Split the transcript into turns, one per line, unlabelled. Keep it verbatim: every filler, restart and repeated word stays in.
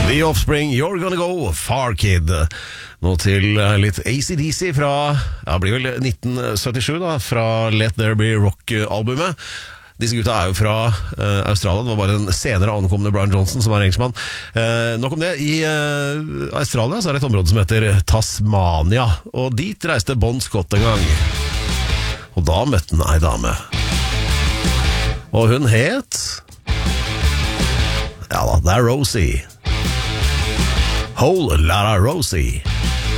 The Offspring, You're Gonna Go Far Kid. Nå til litt A C D C fra, ja, blir vel nitten syttisju da, fra Let There Be Rock-albumet. Disse gutta er jo fra uh, Australia. Det var bare den senere ankomne Brian Johnson som er engelskmann. Uh, nok om det. I uh, Australia så er det et område som heter Tasmania, og dit reiste Bon Scott en gang. Og da møtte han ei dame. Og hun het... Ja da, det er Rosie. Whole Lotta Rosie.